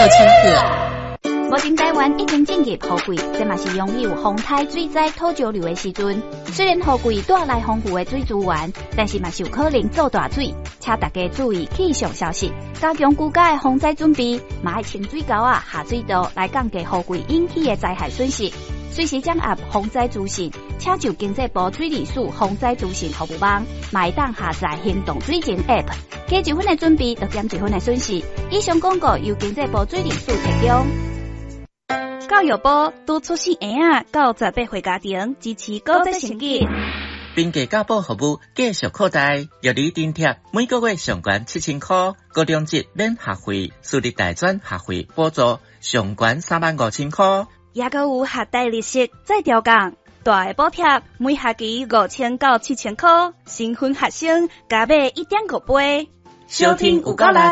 千克。 目前台湾已经进入雨季，这嘛是拥有风台、水灾、土石流的时阵。虽然雨季带来丰富的水资源，但是嘛是有可能造大水，请大家注意气象消息，加强居家的防灾准备，嘛要清水沟啊、下水道来降低雨季引起的灾害损失。随时掌握防灾资讯，请就经济部水利署防灾资讯服务网，嘛会当下载行动水情 App， 加1分的准备，就减1分的损失。以上广告由经济部水利署提供。教育部拄出生婴仔到18岁家庭支持高职成绩， 并给教保服务继续扩大，约你津贴每个月上悬7000块，高中级免学费，私立大专学费补助上悬35000块， 也阁有学贷利息再调降，大的补贴每学期5000到7000块，新婚学生加买1.5倍， 收听有够力。